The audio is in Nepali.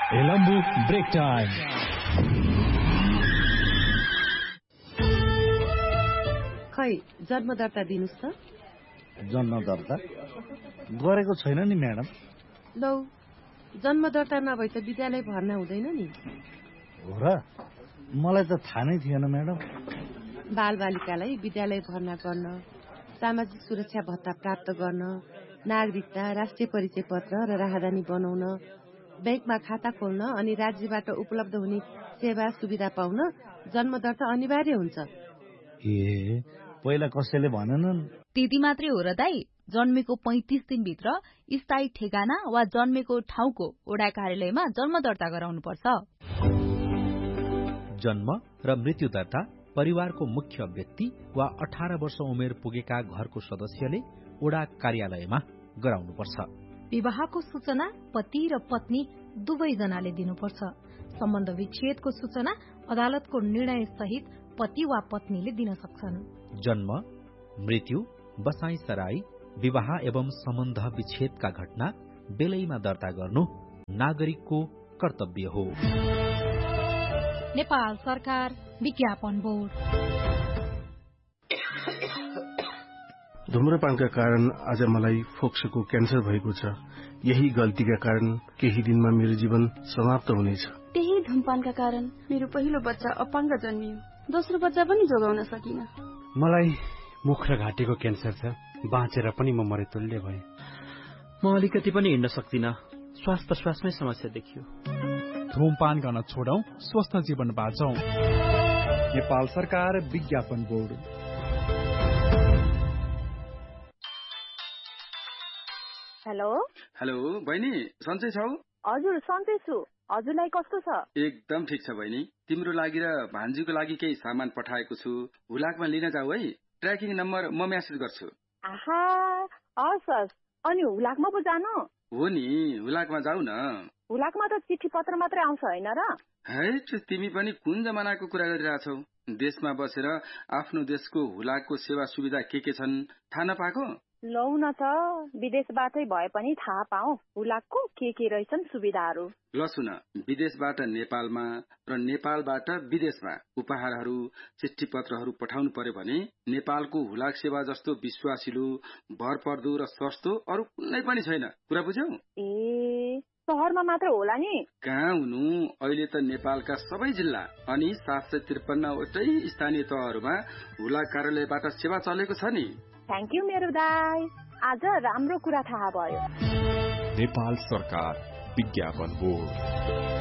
Helambu brake time. खै जन्म दर्ता दिनुस् त। जन्म दर्ता गरेको छैन नि म्याडम। लौ जन्म दर्ता नभए त विद्यालय भर्ना हुँदैन नि। हो र, मलाई त थाहा नै थिएन म्याडम। बालबालिकालाई विद्यालय भर्ना गर्न, सामाजिक सुरक्षा भत्ता प्राप्त गर्न, नागरिकता, राष्ट्रिय परिचय पत्र र राहदानी बनाउन, बैंकमा खाता खोल्न अनि राज्यबाट उपलब्ध हुने सेवा सुविधा पाउन जन्म दर्ता अनिवार्य हुन्छ। ए, पहिला कसैले भनेनन्? त्यति मात्रै हो र दाई, जन्मेको 35 दिनभित्र स्थायी ठेगाना वा जन्मेको ठाउँको वडा कार्यालयमा जन्म दर्ता गराउनु पर्छ। जन्म र मृत्यु दर्ता परिवारको मुख्य व्यक्ति वा 18 वर्ष उमेर पुगेका घरको सदस्यले वडा कार्यालयमा गराउनुपर्छ। विवाहको सूचना पति र पत्नी दुवैजनाले दिनुपर्छ। सम्बन्ध विच्छेदको सूचना अदालतको निर्णय सहित पति वा पत्नीले दिन सक्छन्। जन्म, मृत्यु, बसाई सराई, विवाह एवं सम्बन्ध विच्छेदका घटना बेलैमा दर्ता गर्नु नागरिकको कर्तव्य हो। नेपाल सरकार विज्ञापन बोर्ड। धुम्रपानका कारण आज मलाई फोक्सोको क्यान्सर भएको छ। यही गल्तीका कारण केही दिनमा मेरो जीवन समाप्त हुनेछ। त्यही धुम्रपानका कारण मेरो पहिलो बच्चा अपाङ्ग जन्मियो। दोस्रो बच्चा पनि जोगाउन सकिन। मलाई मुख र घाँटीको क्यान्सर छ। बाँचेर पनि म मरेतुल्य भएँ। म अलिकति पनि हिँड्न सक्दिनँ। श्वासमै समस्या देखियो। धूमपान गर्न छोडौं, स्वस्थ जीवन बाँचौं। नेपाल सरकार विज्ञापन बोर्ड। हेलो बहिनी, सन्चै छौ? हजुर सन्चै छु। हजुरलाई कस्तो छ? एकदम ठिक छ बहिनी। तिम्रो लागि र भान्जीको लागि केही सामान पठाएको छु। हुलाकमा लिन जाऊ है। ट्र्याकिङ नम्बर म मेसेज गर्छु। आहा, हस्। अनि हुलाकमा पो जानु? हो नि, हुलाकमा जाऊ न। हुलाकमा त चिठी पत्र मात्रै आउँछ होइन र? है, तिमी पनि कुन जमानाको कुरा गरिरहेछौ? देशमा बसेर आफ्नो देशको हुलाकको सेवा सुविधा के छन् थाहा नपाएको? लौ न त, विदेशबाटै भए पनि थाहा पाऊ हुलाकको के रहेछन् सुविधाहरू। ल सुन, विदेशबाट नेपालमा र नेपालबाट विदेशमा उपहारहरू, चिठी पत्रहरू पठाउनु पर्यो भने नेपालको हुलाक सेवा जस्तो विश्वासिलो, भरपर्दो र सस्तो अरू कुनै पनि छैन। कुरा बुझ्यौ? ए, शहरमा मात्र होला नि? कहाँ हुनु, अहिले त नेपालका सबै जिल्ला अनि 753 वटै स्थानीय तहहरूमा हुलाक कार्यालयबाट सेवा चलेको छ नि। थ्याङ्क यू मेरो दाई, आज राम्रो कुरा थाहा भयो। नेपाल सरकार विज्ञापन बोर्ड।